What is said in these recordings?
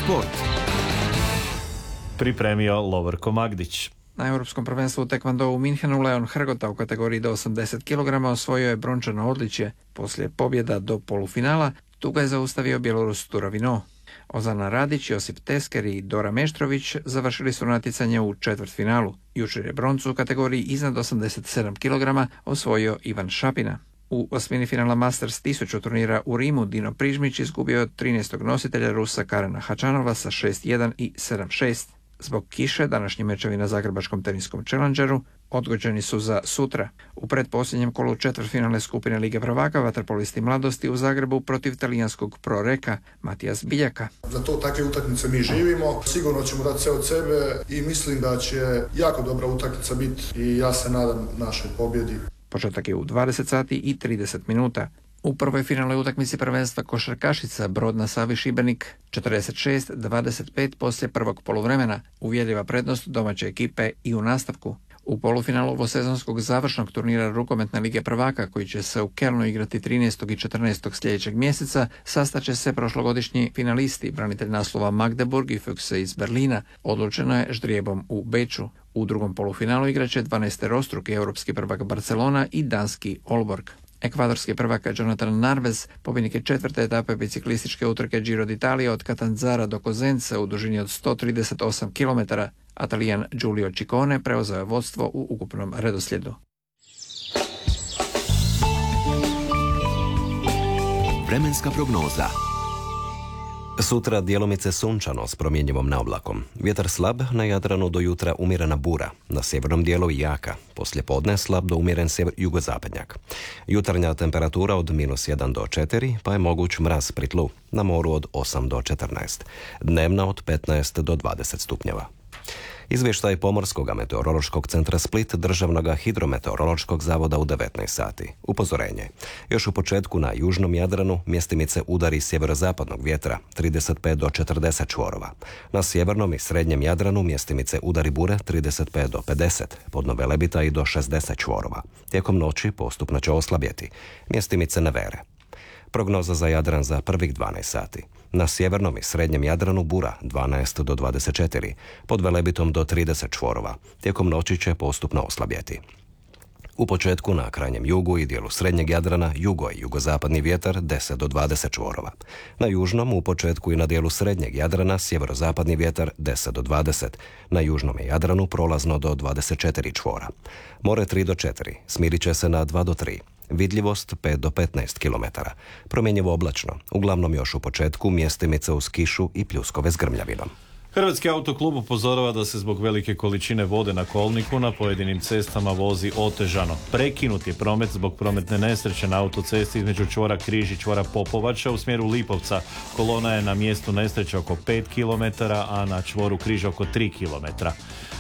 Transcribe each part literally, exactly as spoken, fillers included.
sport. Pripremio Lovorko Magdić. Na Europskom prvenstvu u tekvondou u Minhenu Leon Hrgota u kategoriji do osamdeset kilograma osvojio je brončano odličje. Poslije pobjeda do polufinala tu ga je zaustavio Bjelorus Turavino. Ozana Radić, Josip Tesker i Dora Meštrović završili su natjecanje u četvrtfinalu. Jučer je broncu u kategoriji iznad osamdeset sedam kilograma osvojio Ivan Šapina. U osmini finala Masters tisuću turnira u Rimu Dino Prižmić izgubio od trinaestog nositelja Rusa Karena Hačanova sa šest jedan i sedam šest. Zbog kiše današnji mečevi na Zagrebačkom teniskom Challengeru odgođeni su za sutra. U pretposljednjem kolu četvrtfinalne skupine Lige prvaka vaterpolisti mladosti u Zagrebu protiv talijanskog proreka Matijas Biljaka. Za to takve utakmice mi živimo. Sigurno ćemo dati sve od sebe i mislim da će jako dobra utakmica biti i ja se nadam našoj pobjedi. Početak je u dvadeset sati i trideset minuta. U prvoj finalnoj utakmici prvenstva košarkašica Brod na Savi Šibenik četrdeset šest dvadeset pet poslije prvog poluvremena, uvjerljiva prednost domaće ekipe i u nastavku. U polufinalu ovosezonskog završnog turnira rukometne Lige prvaka, koji će se u Kelnu igrati trinaestog i četrnaestog sljedećeg mjeseca, sastaće se prošlogodišnji finalisti, branitelj naslova Magdeburg i Füchse iz Berlina. Odlučeno je ždrijebom u Beču. U drugom polufinalu igraće dvanaesterostruki europski prvak Barcelona i danski Aalborg. Ekvadorski prvak Jonathan Narvez, pobjednik je četvrte etape biciklističke utrke Giro d'Italia od Catanzara do Kozence u dužini od sto trideset osam kilometara, a Talijan Giulio Ciccone preuzeo je vodstvo u ukupnom redoslijedu. Vremenska prognoza. Sutra djelomice sunčano s promjenjivom naoblakom. Vjetar slab, na Jadranu do jutra umjerena bura, na sjevernom dijelu jaka, poslije podne slab do umjeren sjever jugozapadnjak. Jutarnja temperatura od minus jedan do četiri, pa je moguć mraz pri tlu, na moru od osam do četrnaest, dnevna od petnaest do dvadeset stupnjeva. Izvještaj Pomorskog meteorološkog centra Split Državnog hidrometeorološkog zavoda u devetnaest sati. Upozorenje. Još u početku na južnom Jadranu mjestimice udari sjeverozapadnog vjetra trideset pet do četrdeset čvorova. Na sjevernom i srednjem Jadranu mjestimice udari bure trideset pet do pedeset, podno Velebita i do šezdeset čvorova. Tijekom noći postupno će oslabjeti. Mjestimice nevere. Prognoza za Jadran za prvih dvanaest sati. Na sjevernom i srednjem Jadranu bura dvanaest do dvadeset četiri, pod Velebitom do trideset čvorova. Tijekom noći će postupno oslabjeti. U početku na krajnjem jugu i dijelu srednjeg Jadrana jugo i jugozapadni vjetar deset do dvadeset čvorova. Na južnom u početku i na dijelu srednjeg Jadrana sjeverozapadni vjetar deset do dvadeset. Na južnom Jadranu prolazno do dvadeset četiri čvora. More tri do četiri, smirit će se na dva do tri. Vidljivost pet do petnaest kilometara. Promjenjivo oblačno, uglavnom još u početku mjestimice uz kišu i pljuskove s grmljavinom. Hrvatski autoklub upozorava da se zbog velike količine vode na kolniku na pojedinim cestama vozi otežano. Prekinut je promet zbog prometne nesreće na autocesti između čvora Križ i čvora Popovača u smjeru Lipovca. Kolona je na mjestu nesreće oko pet kilometara, a na čvoru Križ oko tri kilometra.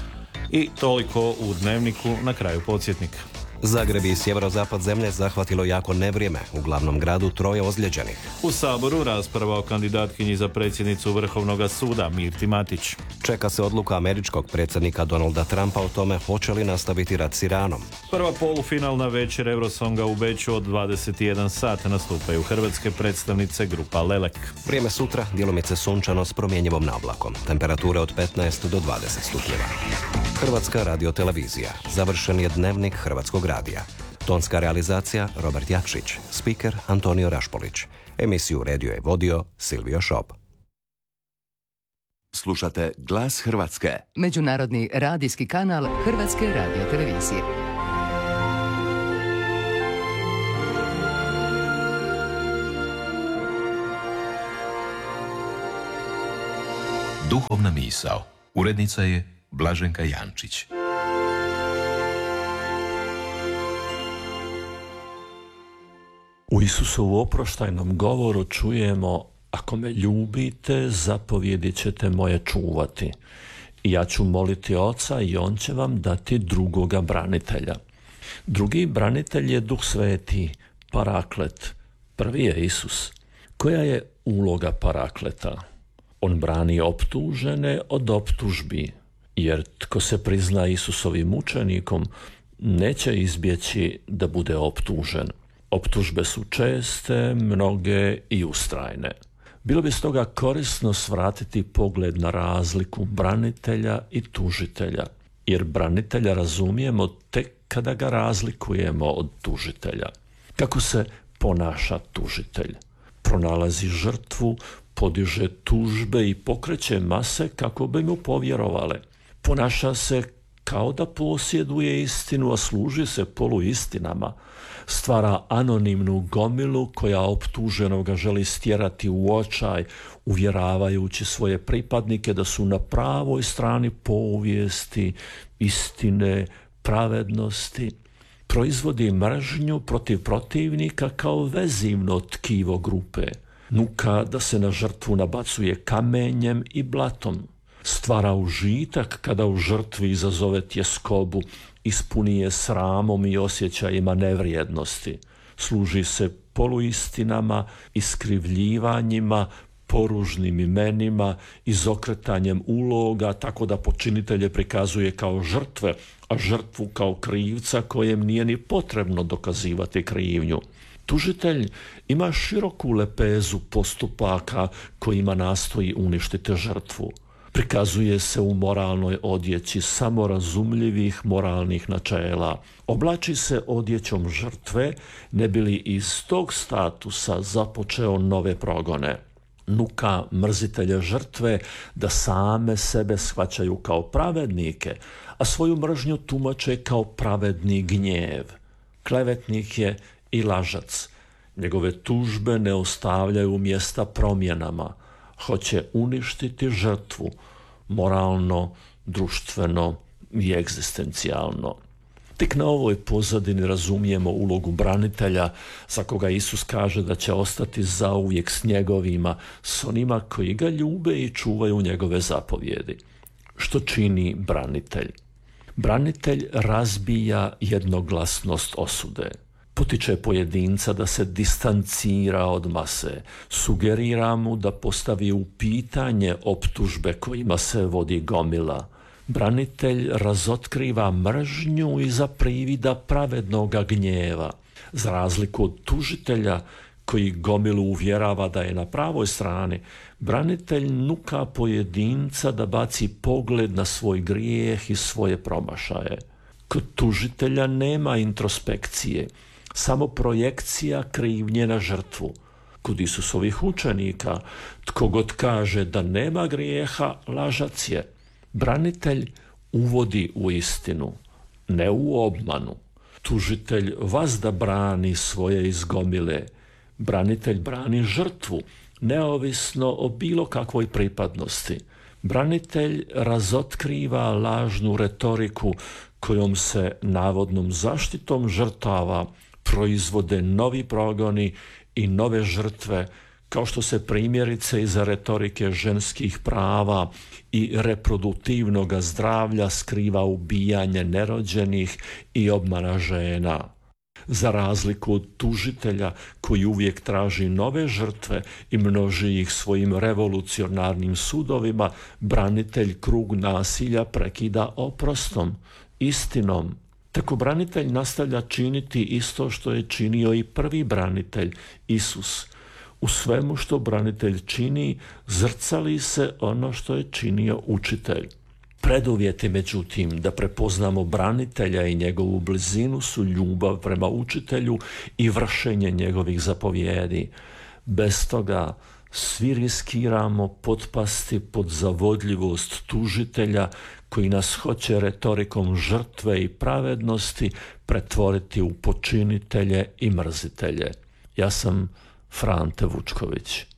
I toliko u Dnevniku, na kraju podsjetnik. Zagreb i sjeverozapad zemlje zahvatilo jako nevrijeme, u glavnom gradu troje ozlijeđenih. U Saboru rasprava o kandidatkinji za predsjednicu Vrhovnog suda Mirti Matić. Čeka se odluka američkog predsjednika Donalda Trumpa o tome hoće li nastaviti rat s Iranom. Prva polufinalna večer Eurosonga u Beču od dvadeset jedan sat nastupaju hrvatske predstavnice grupa Lelek. Vrijeme sutra djelomice sunčano s promjenjivom naoblakom. Temperature od petnaest do dvadeset stupnjeva. Hrvatska radiotelevizija. Završen je Dnevnik Hrvatskog radija. Tonska realizacija Robert Jakšić. Spiker Antonio Rašpolić. Emisiju redio je vodio Silvio Šop. Slušate Glas Hrvatske. Međunarodni radijski kanal Hrvatske radiotelevizije. Duhovna misao. Urednica je Blaženka Jančić. U Isusovu oproštajnom govoru čujemo: ako me ljubite, zapovjedi ćete moje čuvati. I ja ću moliti Oca i on će vam dati drugoga branitelja. Drugi branitelj je Duh Sveti, Paraklet. Prvi je Isus. Koja je uloga Parakleta? On brani optužene od optužbi, jer tko se prizna Isusovim mučenikom neće izbjeći da bude optužen. Optužbe su česte, mnoge i ustrajne. Bilo bi stoga korisno svratiti pogled na razliku branitelja i tužitelja, jer branitelja razumijemo tek kada ga razlikujemo od tužitelja. Kako se ponaša tužitelj? Pronalazi žrtvu, podiže tužbe i pokreće mase kako bi mu povjerovale. Ponaša se kao da posjeduje istinu, a služi se poluistinama. Stvara anonimnu gomilu koja optuženoga želi stjerati u očaj, uvjeravajući svoje pripadnike da su na pravoj strani povijesti, istine, pravednosti. Proizvodi mržnju protiv protivnika kao vezivno tkivo grupe. Nuka da se na žrtvu nabacuje kamenjem i blatom. Stvara užitak kada u žrtvi izazove tjeskobu, ispuni je sramom i osjećajima nevrijednosti. Služi se poluistinama, iskrivljivanjima, poružnim imenima, izokretanjem uloga, tako da počinitelje prikazuje kao žrtve, a žrtvu kao krivca kojem nije ni potrebno dokazivati krivnju. Tužitelj ima široku lepezu postupaka kojima nastoji uništiti žrtvu. Prikazuje se u moralnoj odjeći samorazumljivih moralnih načela. Oblači se odjećom žrtve, ne bi li iz tog statusa započeo nove progone. Nuka mrzitelje žrtve da same sebe shvaćaju kao pravednike, a svoju mržnju tumače kao pravedni gnjev. Klevetnik je i lažac. Njegove tužbe ne ostavljaju mjesta promjenama. Hoće uništiti žrtvu, moralno, društveno i egzistencijalno. Tek na ovoj pozadini razumijemo ulogu branitelja, za koga Isus kaže da će ostati zauvijek s njegovima, s onima koji ga ljube i čuvaju njegove zapovjedi. Što čini branitelj? Branitelj razbija jednoglasnost osude. Potiče pojedinca da se distancira od mase, sugerira mu da postavi u pitanje optužbe kojima se vodi gomila. Branitelj razotkriva mržnju iza privida pravednoga gnjeva. Za razliku od tužitelja koji gomilu uvjerava da je na pravoj strani, branitelj nuka pojedinca da baci pogled na svoj grijeh i svoje promašaje. Kod tužitelja nema introspekcije, samo projekcija krivnje na žrtvu. Kod Isusovih učenika, tko god kaže da nema grijeha, lažac je. Branitelj uvodi u istinu, ne u obmanu. Tužitelj vazda brani svoje izgomile. Branitelj brani žrtvu, neovisno o bilo kakvoj pripadnosti. Branitelj razotkriva lažnu retoriku kojom se navodnom zaštitom žrtava proizvode novi progoni i nove žrtve, kao što se primjerice iza retorike ženskih prava i reproduktivnog zdravlja skriva ubijanje nerođenih i obmana žena. Za razliku od tužitelja koji uvijek traži nove žrtve i množi ih svojim revolucionarnim sudovima, branitelj krug nasilja prekida oprostom, istinom. Tako branitelj nastavlja činiti isto što je činio i prvi branitelj, Isus. U svemu što branitelj čini, zrcali se ono što je činio učitelj. Preduvjeti, međutim, da prepoznamo branitelja i njegovu blizinu su ljubav prema učitelju i vršenje njegovih zapovjedi. Bez toga svi riskiramo potpasti pod zavodljivost tužitelja koji nas hoće retorikom žrtve i pravednosti pretvoriti u počinitelje i mrzitelje. Ja sam Frante Vučković.